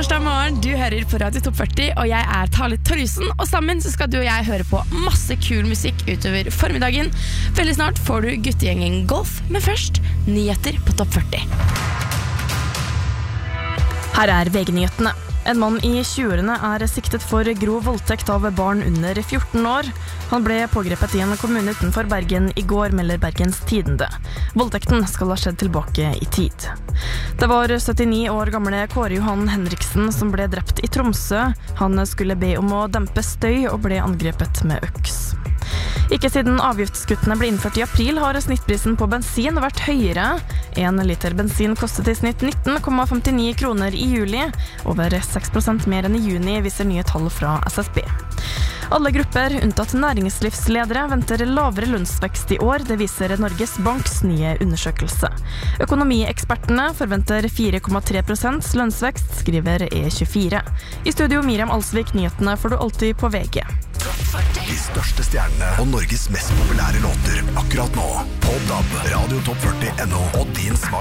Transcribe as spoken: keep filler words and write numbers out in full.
torsdag morgen, du hører på Radio Topp førti, og jeg er Tale Torjussen, og sammen så skal du og jeg høre på masse kul musikk utover formiddagen. Veldig snart får du guttegjengen Golf, men først nyheter på Topp førti. Her er V G-nyhetene. En mann i tjueårene er siktet for grov voldtekt av barn under fjorten år. Han ble pågrepet i en kommune utenfor Bergen i går, melder Bergens Tidende. Voldtekten skal ha skjedd tilbake i tid. Det var syttini år gamle Kåre Johan Henriksen som ble drept i Tromsø. Han skulle be om å dempe støy og ble angrepet med øks. Ikke siden avgiftskuttene ble innført i april har snittprisen på bensin vært høyere. En liter bensin kostet i snitt nitten komma femtini kroner i juli, over seks prosent mer enn i juni, viser nye tall fra S S B. Alle grupper, unntatt næringslivsledere, venter lavere lønnsvekst i år, det viser Norges Banks nye undersøkelse. Økonomiekspertene forventer fire komma tre prosent lønnsvekst, skriver E tjuefire. I studio Miriam Alsvik, nyhetene får du alltid på V G. De største stjernene og Norges mest populære låter akkurat nå på D A B, Radio Topp førti punktum no og din smart.